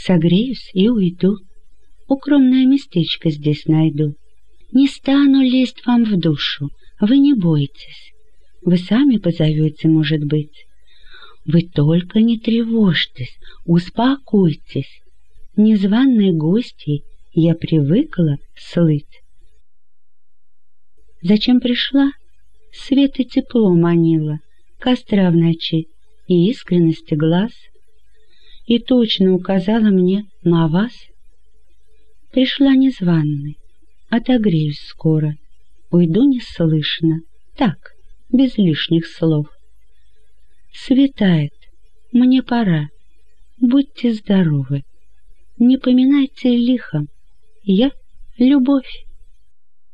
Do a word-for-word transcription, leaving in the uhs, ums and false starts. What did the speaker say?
Согреюсь и уйду. Укромное местечко здесь найду. Не стану лезть вам в душу, вы не бойтесь. Вы сами позовете, может быть. Вы только не тревожьтесь, успокойтесь. Незваной гостьей я привыкла слыть. Зачем пришла? Свет и тепло манило, костра в ночи и искренности глаз. И точно указала мне на вас. Пришла незваной, отогреюсь скоро, уйду неслышно, так, без лишних слов. Светает, мне пора, будьте здоровы, не поминайте лихом, я — любовь.